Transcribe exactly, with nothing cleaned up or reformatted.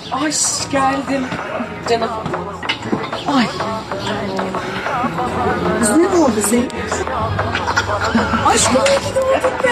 Ay geldim. Canım. Ay. Kız ne oldu senin? Aşkım iyi ki doğdun.